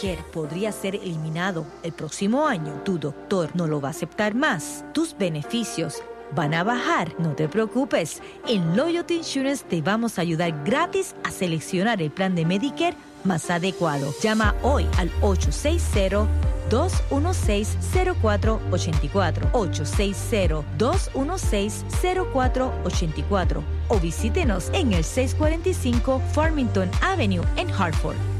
Medicare podría ser eliminado el próximo año, tu doctor no lo va a aceptar más, tus beneficios van a bajar, no te preocupes. En Loyalty Insurance te vamos a ayudar gratis a seleccionar el plan de Medicare más adecuado. Llama hoy al 860-216-0484, 860-216-0484 o visítenos en el 645 Farmington Avenue en Hartford.